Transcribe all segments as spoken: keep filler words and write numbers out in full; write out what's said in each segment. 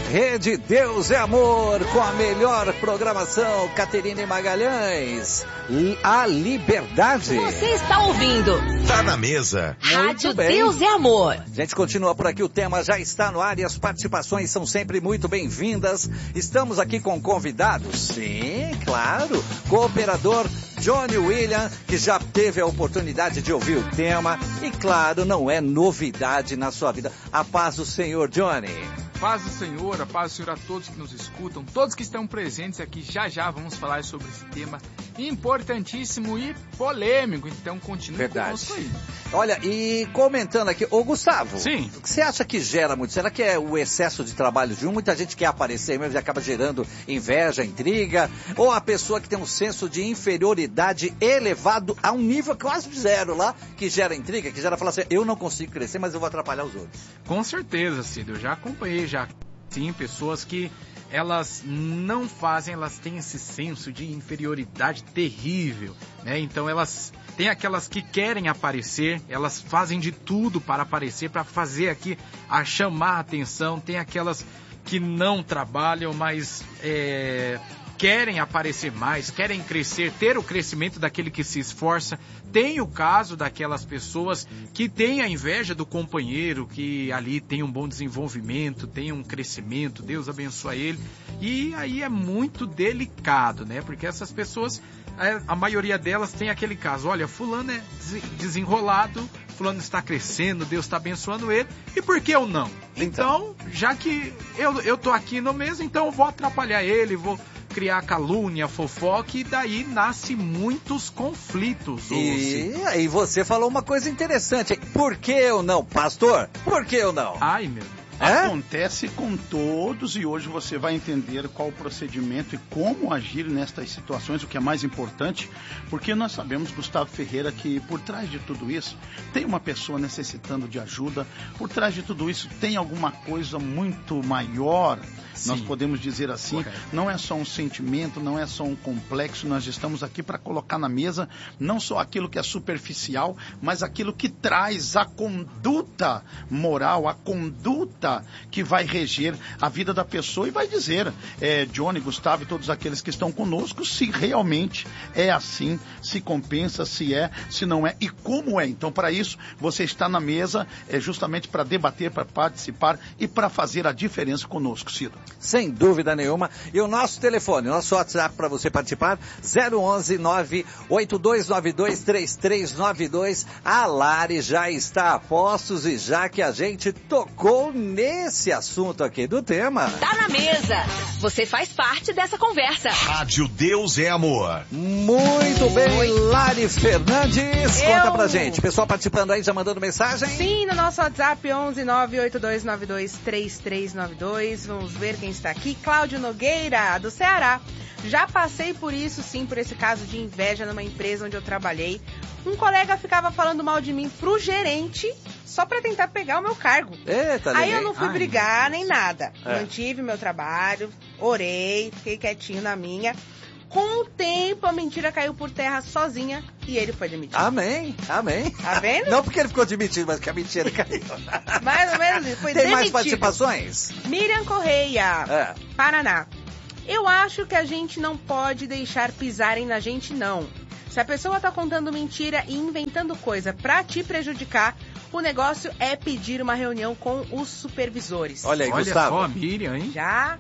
Rede Deus é Amor, com a melhor programação, Caterine Magalhães, a liberdade. Você está ouvindo? Tá na mesa. Rádio Deus é Amor. A gente continua por aqui, o tema já está no ar e as participações são sempre muito bem-vindas. Estamos aqui com convidados, sim, claro, cooperador Johnny William, que já teve a oportunidade de ouvir o tema e, claro, não é novidade na sua vida. A paz do Senhor, Johnny. Paz do Senhor, a paz do Senhor a todos que nos escutam, todos que estão presentes aqui, já já vamos falar sobre esse tema importantíssimo e polêmico, então continue Verdade. Conosco aí. Olha, e comentando aqui, ô Gustavo, Sim. O que você acha que gera muito? Será que é o excesso de trabalho de um? Muita gente quer aparecer mesmo e acaba gerando inveja, intriga, ou a pessoa que tem um senso de inferioridade elevado a um nível quase zero lá, que gera intriga, que gera falar assim, eu não consigo crescer, mas eu vou atrapalhar os outros. Com certeza, Cid, eu já acompanhei já, sim, pessoas que elas não fazem, elas têm esse senso de inferioridade terrível, né? Então elas têm aquelas que querem aparecer, elas fazem de tudo para aparecer, para fazer aqui, a chamar a atenção, tem aquelas que não trabalham, mas é, querem aparecer mais, querem crescer, ter o crescimento daquele que se esforça. Tem o caso daquelas pessoas que têm a inveja do companheiro, que ali tem um bom desenvolvimento, tem um crescimento, Deus abençoa ele. E aí é muito delicado, né? Porque essas pessoas, a maioria delas tem aquele caso, olha, fulano é desenrolado, fulano está crescendo, Deus está abençoando ele, e por que eu não? Então, já que eu, eu tô aqui no mesmo, então eu vou atrapalhar ele, vou criar calúnia, fofoca, e daí nasce muitos conflitos. E aí você falou uma coisa interessante, por que eu não, pastor? Por que eu não? Ai, meu Deus. É? Acontece com todos e hoje você vai entender qual o procedimento e como agir nestas situações, o que é mais importante, porque nós sabemos, Gustavo Ferreira, que por trás de tudo isso tem uma pessoa necessitando de ajuda, por trás de tudo isso tem alguma coisa muito maior, Sim. Nós podemos dizer assim, Correto. Não é só um sentimento, não é só um complexo, nós estamos aqui para colocar na mesa não só aquilo que é superficial, mas aquilo que traz a conduta moral, a conduta que vai reger a vida da pessoa e vai dizer, é, Johnny, Gustavo e todos aqueles que estão conosco, se realmente é assim, se compensa, se é, se não é e como é. Então, para isso, você está na mesa é justamente para debater, para participar e para fazer a diferença conosco, Cida. Sem dúvida nenhuma. E o nosso telefone, o nosso WhatsApp para você participar, zero onze, nove oito dois nove dois, três três nove dois. A Lari já está a postos e já que a gente tocou nesse assunto aqui do tema... Tá na mesa. Você faz parte dessa conversa. Rádio Deus é Amor. Muito bem, Oi. Lari Fernandes. Eu... Conta pra gente. Pessoal participando aí, já mandando mensagem? Sim, no nosso WhatsApp onze, nove oito dois nove dois, três três nove dois. Vamos ver quem está aqui. Cláudio Nogueira, do Ceará. Já passei por isso, sim, por esse caso de inveja numa empresa onde eu trabalhei. Um colega ficava falando mal de mim pro gerente só pra tentar pegar o meu cargo. Eita, Aí eu não fui Ai. brigar nem nada. É. Mantive meu trabalho, orei, fiquei quietinho na minha. Com o tempo, a mentira caiu por terra sozinha e ele foi demitido. Amém, amém. Tá vendo? Não porque ele ficou demitido, mas que a mentira caiu. Mais ou menos isso, foi Tem demitido. mais participações? Miriam Correia, É. Paraná. Eu acho que a gente não pode deixar pisarem na gente, não. Se a pessoa tá contando mentira e inventando coisa pra te prejudicar, o negócio é pedir uma reunião com os supervisores. Olha aí, Olha Gustavo. só a Miriam, hein? Já?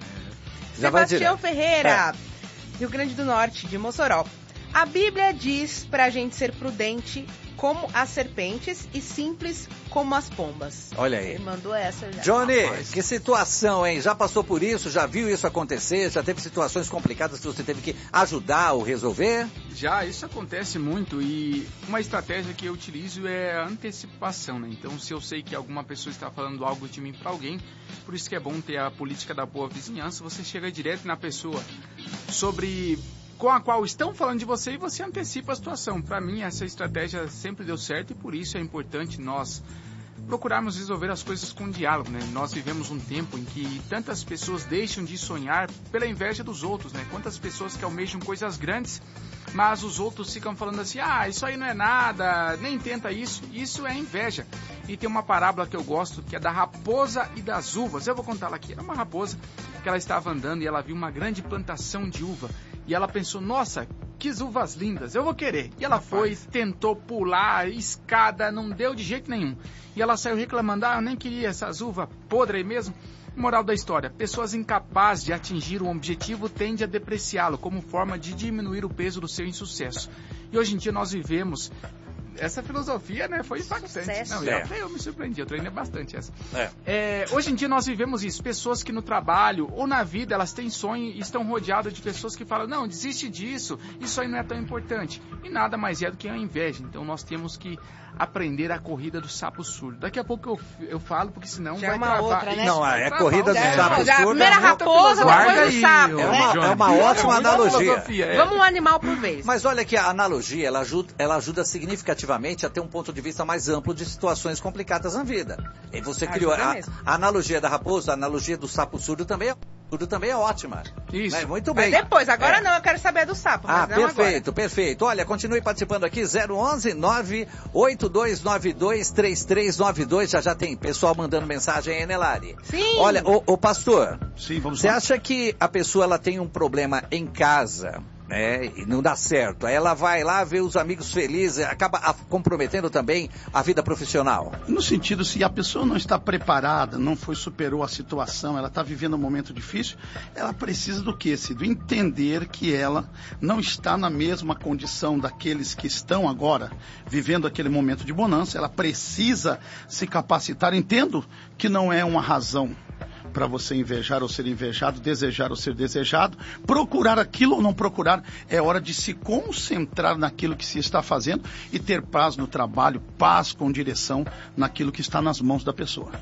Já vai Sebastião direto. Ferreira, É. Rio Grande do Norte, de Mossoró. A Bíblia diz pra gente ser prudente como as serpentes e simples como as pombas. Olha aí. Ele mandou essa já. Johnny, Rapaz. que situação, hein? Já passou por isso? Já viu isso acontecer? Já teve situações complicadas que você teve que ajudar ou resolver? Já, isso acontece muito e uma estratégia que eu utilizo é a antecipação, né? Então, se eu sei que alguma pessoa está falando algo de mim para alguém, por isso que é bom ter a política da boa vizinhança, você chega direto na pessoa sobre... com a qual estão falando de você e você antecipa a situação. Para mim, essa estratégia sempre deu certo e por isso é importante nós procurarmos resolver as coisas com diálogo, né? Nós vivemos um tempo em que tantas pessoas deixam de sonhar pela inveja dos outros, né? Quantas pessoas que almejam coisas grandes mas os outros ficam falando assim, ah, isso aí não é nada, nem tenta isso. Isso é inveja. E tem uma parábola que eu gosto, que é da raposa e das uvas. Eu vou contar ela aqui. Era uma raposa que ela estava andando e ela viu uma grande plantação de uva. E ela pensou, nossa, que uvas lindas, eu vou querer. E ela foi, tentou pular, escada, não deu de jeito nenhum. E ela saiu reclamando, ah, eu nem queria essas uvas podres aí mesmo. Moral da história, pessoas incapazes de atingir um objetivo tendem a depreciá-lo como forma de diminuir o peso do seu insucesso. E hoje em dia nós vivemos... Essa filosofia, né, foi impactante. Não, é. eu, eu me surpreendi, eu treinei bastante essa. É. É, hoje em dia nós vivemos isso, pessoas que no trabalho ou na vida elas têm sonho e estão rodeadas de pessoas que falam, não, desiste disso, isso aí não é tão importante. E nada mais é do que a inveja. Então nós temos que aprender a corrida do sapo surdo. Daqui a pouco eu, eu falo, porque senão Já vai é uma travar. outra, né? Não, é a corrida do Já, sapo já, surdo. primeira é muito- raposa, Guarda depois o aí, sapo. ô, É né? uma, Johnny. é uma ótima Muita analogia. filosofia, é. Vamos um animal por vez. Mas olha que a analogia, ela ajuda, ela ajuda significativamente a ter um ponto de vista mais amplo de situações complicadas na vida. E você Ajuda criou a, mesmo. a analogia da raposa, a analogia do sapo surdo também é, surdo também é ótima. Isso. Né? Muito Mas bem. depois, agora É. não, eu quero saber do sapo. Ah, mas não perfeito, perfeito. Olha, continue participando aqui, zero onze nove oito dois nove dois três três nove dois. Já já tem pessoal mandando mensagem aí, né, Lari? Sim. Olha, ô, ô pastor, Sim, vamos você lá. acha que a pessoa ela tem um problema em casa, né, e não dá certo? Aí ela vai lá ver os amigos felizes, acaba a- comprometendo também a vida profissional. No sentido, se a pessoa não está preparada, não foi, superou a situação, ela está vivendo um momento difícil, ela precisa do quê, Cido? Entender que ela não está na mesma condição daqueles que estão agora vivendo aquele momento de bonança, ela precisa se capacitar. Entendo que não é uma razão para você invejar ou ser invejado, desejar ou ser desejado, procurar aquilo ou não procurar, é hora de se concentrar naquilo que se está fazendo e ter paz no trabalho, paz com direção naquilo que está nas mãos da pessoa.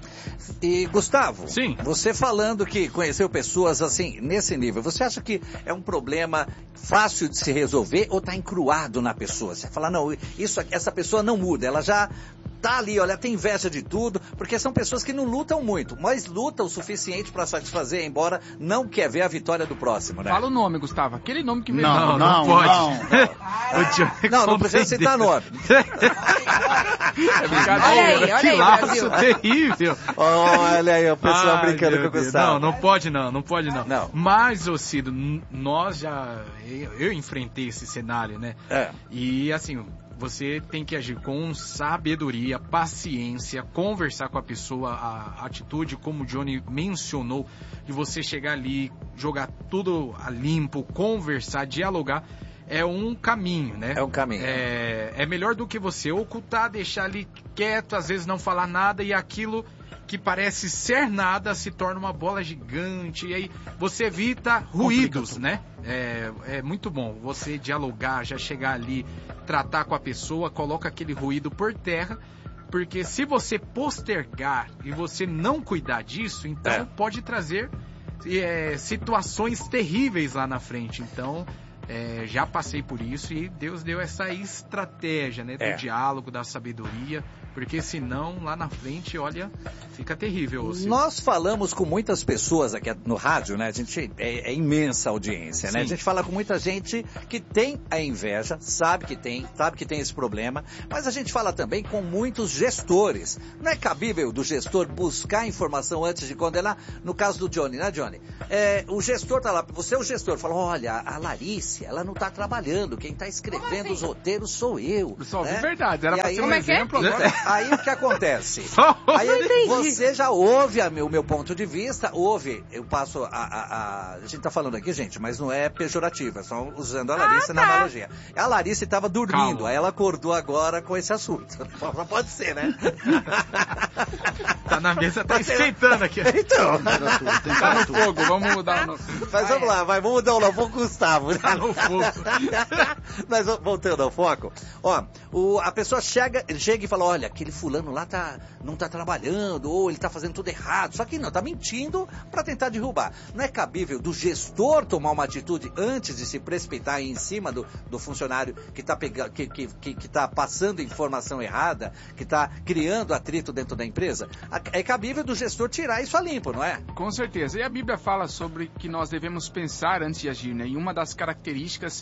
E Gustavo, Sim. você falando que conheceu pessoas assim, nesse nível, você acha que é um problema fácil de se resolver ou está encruado na pessoa? Você fala, não, isso, aqui- essa pessoa não muda, ela já tá ali, olha, tem inveja de tudo, porque são pessoas que não lutam muito, mas lutam o suficiente para satisfazer, embora não quer ver a vitória do próximo, né? Fala o nome, Gustavo. Aquele nome que me... Não, não, pode. não. O Johnny Não, não precisa citar nome. É brincadeira. Olha aí, olha que aí, laço Brasil. terrível. Olha aí, o pessoal Ai, brincando meu com o Deus. Gustavo. Não, não pode não, não pode não. Não. Mas, ô Cido, n- nós já... Eu, eu enfrentei esse cenário, né? É. E, assim, você tem que agir com sabedoria, paciência, conversar com a pessoa, a atitude, como o Johnny mencionou, de você chegar ali, jogar tudo a limpo, conversar, dialogar, é um caminho, né? É um caminho. É, é melhor do que você ocultar, deixar ali quieto, às vezes não falar nada e aquilo que parece ser nada se torna uma bola gigante e aí você evita ruídos, né? É, é muito bom você dialogar, já chegar ali, tratar com a pessoa, coloca aquele ruído por terra, porque se você postergar e você não cuidar disso, então É. pode trazer é, situações terríveis lá na frente. Então, é, já passei por isso e Deus deu essa estratégia, né? Do É. diálogo, da sabedoria, porque senão lá na frente, olha, fica terrível. Você... Nós falamos com muitas pessoas aqui no rádio, né? A gente é, é imensa audiência, né? Sim. A gente fala com muita gente que tem a inveja, sabe que tem, sabe que tem esse problema, mas a gente fala também com muitos gestores. Não é cabível do gestor buscar informação antes de condenar? No caso do Johnny, né, Johnny? É, o gestor tá lá, você é o gestor, fala, olha, a Larice, ela não tá trabalhando, quem tá escrevendo os roteiros sou eu. Pessoal, né? de verdade, era E pra aí- ser um Como é que é? exemplo agora. Aí o que acontece? Só- Aí você já ouve a meu- o meu ponto de vista, ouve, eu passo a, a, a... A gente tá falando aqui, gente, mas não é pejorativo, é só usando a Larissa Ah, na tá. analogia. A Larissa estava dormindo, Calma. aí ela acordou agora com esse assunto. Só pode ser, né? Tá na mesa, tá Mas sei lá. esquentando aqui. Então, Temperatura, Tá no temperatura. fogo, vamos mudar o nosso... mas vamos lá, vai, vamos mudar o vamos com o Gustavo. Tá no fogo. Mas voltando ao foco, ó, o, a pessoa chega, chega e fala, olha, aquele fulano lá tá, não tá trabalhando, ou ele tá fazendo tudo errado, só que não, tá mentindo para tentar derrubar. Não é cabível do gestor tomar uma atitude antes de se precipitar em cima do, do funcionário que tá, pegando, que, que, que, que tá passando informação errada, que tá criando atrito dentro da empresa? É cabível do gestor tirar isso a limpo, não é? Com certeza. E a Bíblia fala sobre que nós devemos pensar antes de agir, né? E uma das características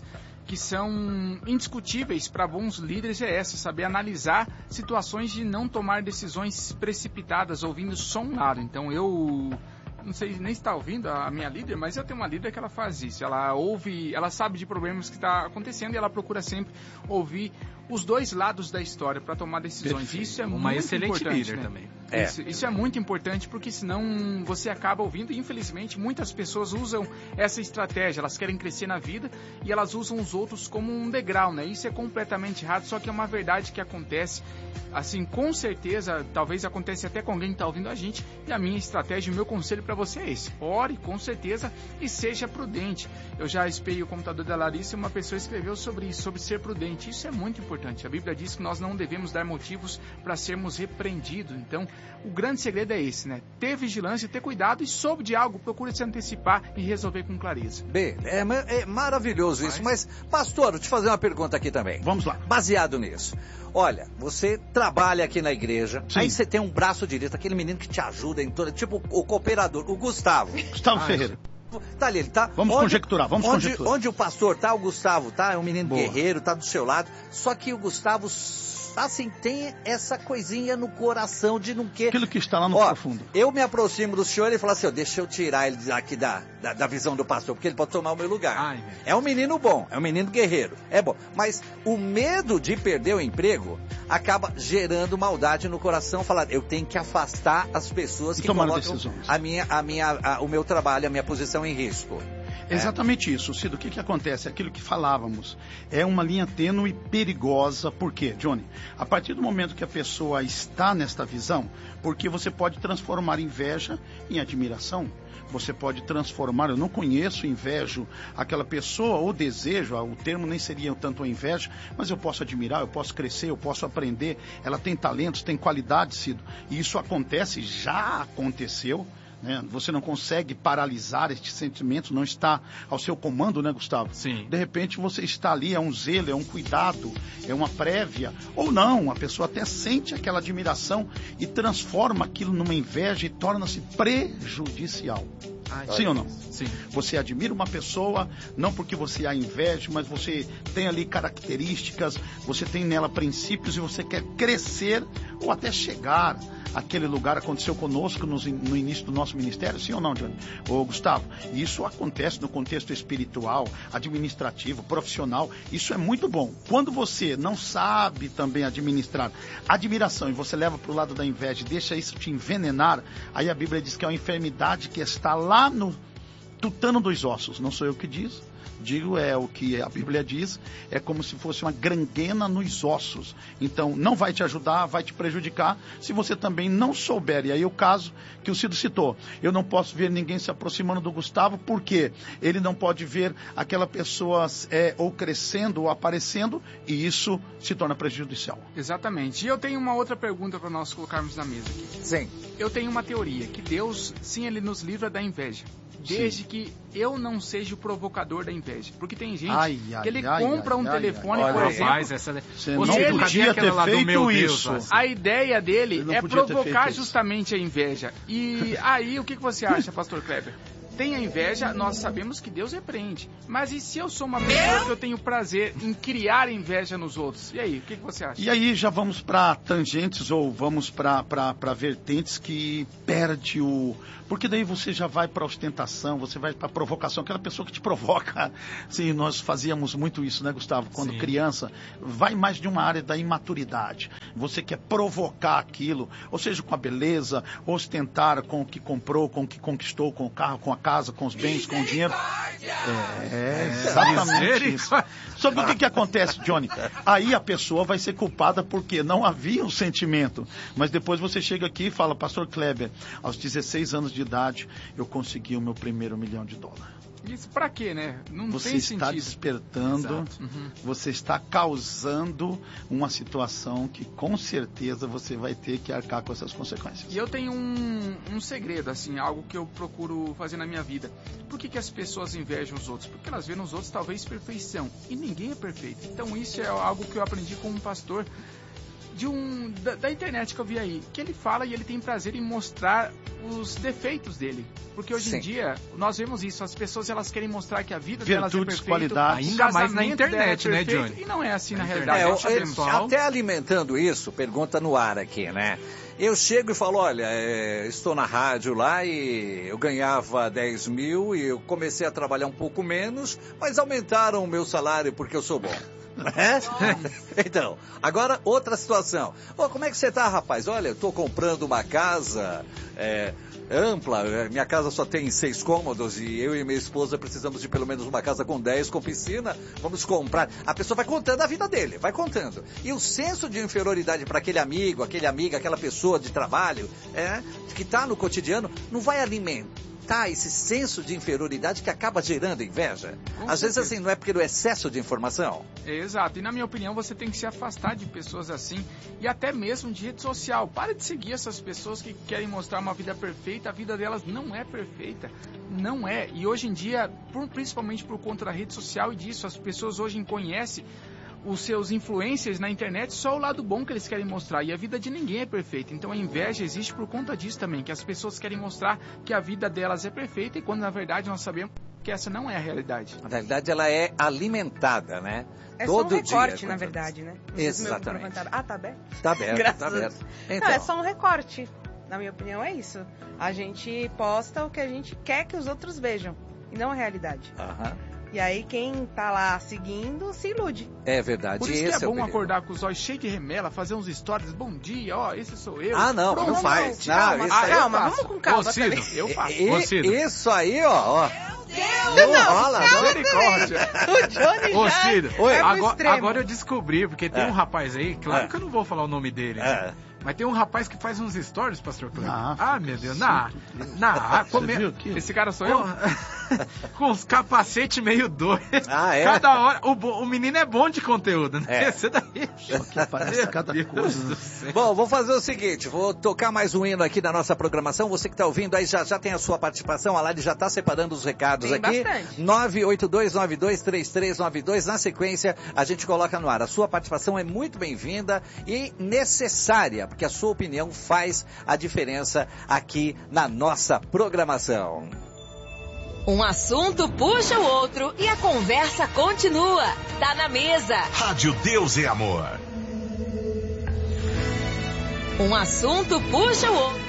que são indiscutíveis para bons líderes é essa, saber analisar situações de não tomar decisões precipitadas, ouvindo só um lado. Então eu não sei nem se está ouvindo a minha líder, mas eu tenho uma líder que ela faz isso. Ela ouve, ela sabe de problemas que está acontecendo e ela procura sempre ouvir os dois lados da história para tomar decisões. Perfeito. Isso é uma muito excelente importante, líder né? também. É. Isso, isso é muito importante, porque senão você acaba ouvindo, e infelizmente muitas pessoas usam essa estratégia, elas querem crescer na vida e elas usam os outros como um degrau, né? Isso é completamente errado, só que é uma verdade que acontece, assim, com certeza, talvez acontece até com alguém que está ouvindo a gente, e a minha estratégia, o meu conselho para você é esse: ore com certeza e seja prudente. Eu já espiei o computador da Larissa e uma pessoa escreveu sobre isso, sobre ser prudente. Isso é muito importante. A Bíblia diz que nós não devemos dar motivos para sermos repreendidos. Então, o grande segredo é esse, né? Ter vigilância, ter cuidado, e soube de algo, procure se antecipar e resolver com clareza. Bem, é, ma- é maravilhoso isso, mas, pastor, vou te fazer uma pergunta aqui também. Vamos lá. Baseado nisso. Olha, você trabalha aqui na igreja, Sim. aí você tem um braço direito, aquele menino que te ajuda em toda, tipo o cooperador, o Gustavo. Gustavo Ah, Ferreira. Tá ali, ele tá. Vamos conjecturar, vamos onde, conjecturar. Onde o pastor tá, o Gustavo tá, é um menino Boa. guerreiro, tá do seu lado. Só que o Gustavo, assim, tem essa coisinha no coração de não querer. Aquilo que está lá no Ó, profundo. Eu me aproximo do senhor e falo assim, ó, deixa eu tirar ele aqui da, da, da visão do pastor, porque ele pode tomar o meu lugar. Ai, meu. É um menino bom, é um menino guerreiro, é bom. Mas o medo de perder o emprego acaba gerando maldade no coração, falando, eu tenho que afastar as pessoas E que tomar colocam decisões. a minha, a minha, a- o meu trabalho, a minha posição em risco. Exatamente isso, Cido. O que, que acontece? Aquilo que falávamos. É uma linha tênue e perigosa. Por quê, Johnny? A partir do momento que a pessoa está nesta visão, porque você pode transformar inveja em admiração. Você pode transformar, eu não conheço, invejo aquela pessoa, ou desejo, o termo nem seria tanto a inveja, mas eu posso admirar, eu posso crescer, eu posso aprender. Ela tem talentos, tem qualidade, Cido. E isso acontece, já aconteceu. Né? Você não consegue paralisar estes sentimentos, não está ao seu comando, né, Gustavo? Sim. De repente você está ali, é um zelo, é um cuidado, é uma prévia, ou não, a pessoa até sente aquela admiração e transforma aquilo numa inveja e torna-se prejudicial. Ai, Sim ou não? Sim. Você admira uma pessoa, não porque você a inveja, mas você tem ali características, você tem nela princípios e você quer crescer ou até chegar àquele lugar. Aconteceu conosco nos, no início do nosso ministério, sim ou não, Johnny? Ô, Gustavo, isso acontece no contexto espiritual, administrativo, profissional, isso é muito bom. Quando você não sabe também administrar admiração e você leva para o lado da inveja e deixa isso te envenenar, aí a Bíblia diz que é uma enfermidade que está lá no tutano dos ossos, não sou eu que diz, digo é o que a Bíblia diz, é como se fosse uma gangrena nos ossos. Então não vai te ajudar, vai te prejudicar se você também não souber. E aí o caso que o Cido citou, eu não posso ver ninguém se aproximando do Gustavo, porque ele não pode ver aquela pessoa é, ou crescendo ou aparecendo, e isso se torna prejudicial. Exatamente. E eu tenho uma outra pergunta para nós colocarmos na mesa aqui. Sim. Eu tenho uma teoria, que Deus, sim, Ele nos livra da inveja. Desde Sim. que eu não seja o provocador da inveja. Porque tem gente Ai, ai, que ele ai, compra ai, um ai, telefone, ai, por ai, exemplo. Rapaz, essa... Você Você não ele- podia Cadê aquela ter lá do feito meu Deus, isso. lá? A ideia dele Ele não é podia ter provocar feito isso. justamente a inveja. E aí, o que que você acha, pastor Kleber? Tem a inveja, nós sabemos que Deus repreende. Mas e se eu sou uma pessoa que eu tenho prazer em criar inveja nos outros? E aí, o que que você acha? E aí já vamos para tangentes ou vamos para vertentes que perde o... Porque daí você já vai para ostentação, você vai para provocação, aquela pessoa que te provoca. Sim, nós fazíamos muito isso, né, Gustavo? Quando Sim. criança, vai mais de uma área da imaturidade. Você quer provocar aquilo, ou seja, com a beleza, ostentar com o que comprou, com o que conquistou, com o carro, com a casa, com os bens, com o dinheiro. É, é exatamente isso. Só que o que, que acontece, Johnny? Aí a pessoa vai ser culpada porque não havia um sentimento. Mas depois você chega aqui e fala, pastor Kleber, aos dezesseis anos de idade, eu consegui o meu primeiro milhão de dólares. Isso pra quê, né? Não Você tem está sentido. despertando, Exato. Uhum. você está causando uma situação que com certeza você vai ter que arcar com essas consequências. E eu tenho um, um segredo, assim, algo que eu procuro fazer na minha vida. Por que que as pessoas invejam os outros? Porque elas veem nos outros talvez perfeição. E ninguém é perfeito. Então isso é algo que eu aprendi como um pastor. de um da, da internet que eu vi aí, que ele fala e ele tem prazer em mostrar os defeitos dele. Porque hoje Sim. em dia, nós vemos isso, as pessoas elas querem mostrar que a vida Virtudes, delas é perfeita, qualidades. Ainda mais na casamento internet, dela é né, perfeito, Johnny? E não é assim na Na realidade. É, internet, eu- Nós eu- sabemos. até alimentando isso, pergunta no ar aqui, né? Eu chego e falo, olha, é, estou na rádio lá e eu ganhava dez mil e eu comecei a trabalhar um pouco menos, mas aumentaram o meu salário porque eu sou bom. Né? Então, agora outra situação. Ô, como é que você tá, rapaz? Olha, eu tô comprando uma casa é, ampla, é, minha casa só tem seis cômodos e eu e minha esposa precisamos de pelo menos uma casa com dez, com piscina, vamos comprar. A pessoa vai contando a vida dele, vai contando. E o senso de inferioridade para aquele amigo, aquele amiga, aquela pessoa de trabalho, é, que tá no cotidiano, não vai alimentar esse senso de inferioridade que acaba gerando inveja. Com Às vezes certeza. assim, não é porque do excesso de informação. Exato, e na minha opinião você tem que se afastar de pessoas assim e até mesmo de rede social. Para de seguir essas pessoas que querem mostrar uma vida perfeita, a vida delas não é perfeita, não é. E hoje em dia, por- principalmente por conta da rede social e disso, as pessoas hoje conhecem os seus influencers na internet só o lado bom que eles querem mostrar, e a vida de ninguém é perfeita. Então a inveja existe por conta disso também, que as pessoas querem mostrar que a vida delas é perfeita, e quando na verdade nós sabemos que essa não é a realidade. Na realidade, ela é alimentada, né? É Todo só um recorte, dia. na verdade, né? Exatamente. Meu microfone tá- Ah, tá aberto? Tá aberto, Graças tá a Deus. aberto. Não, Então, é só um recorte. Na minha opinião, é isso. A gente posta o que a gente quer que os outros vejam, e não a realidade. aham, E aí, quem tá lá seguindo, se ilude. é verdade. Por isso que Esse é o bom perigo. acordar com os olhos cheios de remela, fazer uns stories, bom dia, ó, esse sou eu. Ah, não, Pronto, não faz. Não, calma, isso aí eu calma, faço. vamos com calma Ô, Cido, também. Eu faço. E- Ô, Cido. Isso aí, ó, ó. Deus, Não rola, não. Misericórdia. O Johnny Ô, já Ciro, vai pro agora, extremo. agora eu descobri, porque tem É. um rapaz aí, claro É. que eu não vou falar o nome dele, É. mas tem um rapaz que faz uns stories, pastor Cleber. Ah, Ah, meu Deus, na, na, Você come... viu aqui? Esse cara sou eu? com os capacetes meio doidos. Ah, é? Cada hora, o, bo- o menino é bom de conteúdo, né? É. Esse daí. Só que aparece cada Meu coisa. Deus né? do céu. Bom, vou fazer o seguinte, vou tocar mais um hino aqui na nossa programação. Você que está ouvindo aí já, já tem a sua participação. A Lali já está separando os recados Tem aqui. bastante. nove oito dois nove dois três três nove dois. Na sequência, a gente coloca no ar. A sua participação é muito bem-vinda e necessária, porque a sua opinião faz a diferença aqui na nossa programação. Um assunto puxa o outro e a conversa continua. Tá na mesa. Rádio Deus é Amor. Um assunto puxa o outro.